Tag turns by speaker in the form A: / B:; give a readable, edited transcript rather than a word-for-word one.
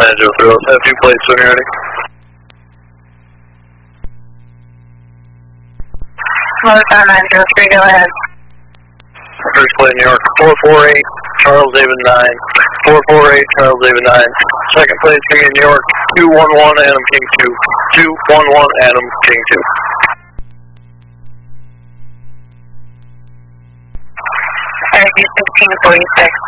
A: 903, have 2 plates when you're ready.
B: Mothertown 903, go ahead.
A: First plate New York, 448, Charles David 9. 448, Charles David 9. Second plate New York, 211, Adam King 2. 211, Adam King 2.
B: RG 1646.